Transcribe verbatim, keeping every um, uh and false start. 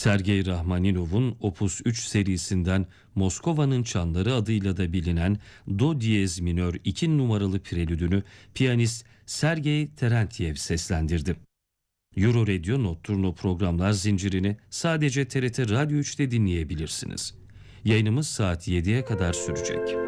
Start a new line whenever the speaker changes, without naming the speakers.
Sergey Rahmaninov'un Opus üç serisinden Moskova'nın Çanları adıyla da bilinen Do diyez minör iki numaralı prelüdünü piyanist Sergey Terentyev seslendirdi. Euro Radio Notturno programlar zincirini sadece T R T Radyo üçte dinleyebilirsiniz. Yayınımız saat yediye kadar sürecek.